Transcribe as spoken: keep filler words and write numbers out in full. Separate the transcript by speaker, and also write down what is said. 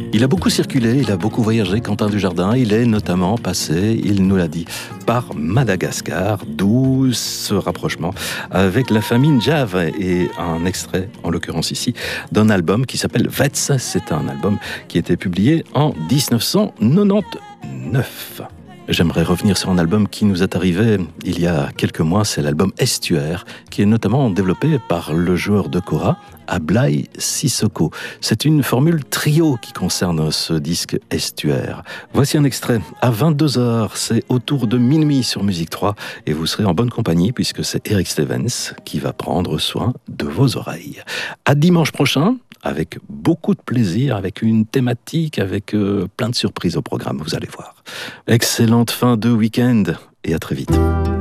Speaker 1: Il a beaucoup circulé, il a beaucoup voyagé, Quentin Dujardin. Il est notamment passé, il nous l'a dit, par Madagascar, d'où ce rapprochement avec la famille Ndjave. Et un extrait, en l'occurrence ici, d'un album qui s'appelle Vets. C'est un album qui a été publié en dix-neuf cent quatre-vingt-dix-neuf. J'aimerais revenir sur un album qui nous est arrivé il y a quelques mois, c'est l'album Estuaire, qui est notamment développé par le joueur de kora, Ablaye Sissoko. C'est une formule trio qui concerne ce disque Estuaire. Voici un extrait. À vingt-deux heures, c'est autour de minuit sur Musique trois, et vous serez en bonne compagnie puisque c'est Eric Stevens qui va prendre soin de vos oreilles. À dimanche prochain, avec beaucoup de plaisir, avec une thématique, avec euh, plein de surprises au programme, vous allez voir. Excellente fin de week-end et à très vite.